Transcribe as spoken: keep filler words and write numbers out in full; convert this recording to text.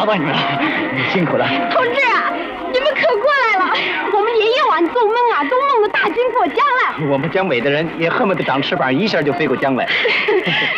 找到你们了，辛苦了。 同志啊，你们可过来了！我们夜夜晚做梦啊，都梦到大军过江了。 我们江北的人也恨不得长翅膀，一下就飞过江来。